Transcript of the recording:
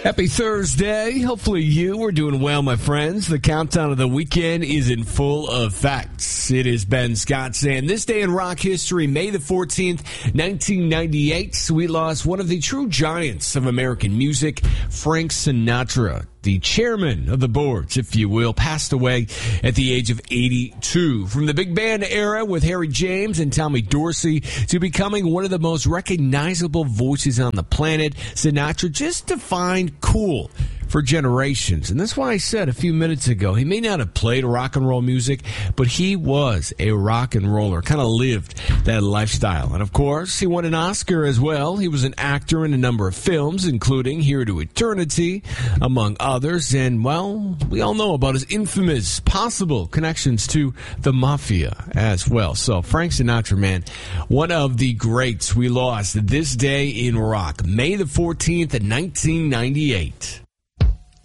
Happy Thursday. Hopefully you are doing well, my friends. The countdown of the weekend is in full effect. It is Ben Scott saying this day in rock history, May the 14th, 1998, we lost one of the true giants of American music, Frank Sinatra. The chairman of the boards, if you will, passed away at the age of 82. From the big band era with Harry James and Tommy Dorsey to becoming one of the most recognizable voices on the planet, Sinatra just defined cool for generations. And that's why I said a few minutes ago, he may not have played rock and roll music, but he was a rock and roller, kind of lived that lifestyle. And of course, he won an Oscar as well. He was an actor in a number of films, including Here to Eternity, among others. And, well, we all know about his infamous possible connections to the mafia as well. So Frank Sinatra, man, one of the greats we lost this day in rock, May the 14th, 1998.